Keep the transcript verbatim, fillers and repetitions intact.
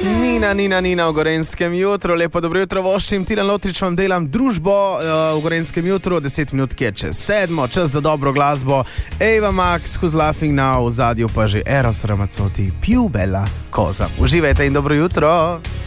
Nina, Nina, Nina v Gorenskem jutru. Lepo dobro jutro voščim. Tiran Lotrič vam delam družbo uh, v Gorenskem jutru. deset minut je čez sedmo. Čas za dobro glasbo. Eva Max, Who's Laughing Now. V zadju pa že Eros Ramazzotti, Più bella cosa. Uživajte in dobro jutro.